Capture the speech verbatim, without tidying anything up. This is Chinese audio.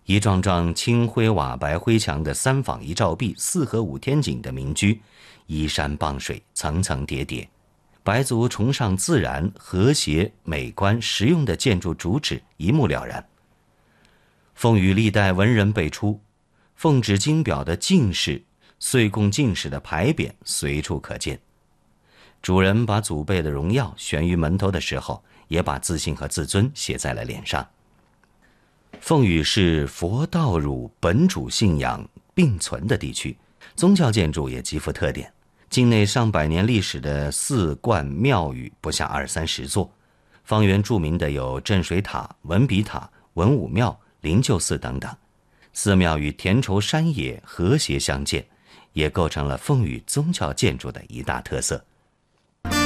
一幢幢青灰瓦白灰墙的三坊一照壁、四合五天井的民居，依山傍水，层层叠叠。白族崇尚自然、和谐、美观、实用的建筑主旨一目了然。凤羽历代文人辈出，奉旨金表的进士、岁贡进士的牌匾随处可见。主人把祖辈的荣耀悬于门头的时候，也把自信和自尊写在了脸上。凤羽是佛道儒本主信仰并存的地区，宗教建筑也极富特点。境内上百年历史的寺观庙宇不下二三十座，方圆著名的有镇水塔、文笔塔、文武庙、灵鹫寺等等。寺庙与田畴山野和谐相间，也构成了凤羽宗教建筑的一大特色。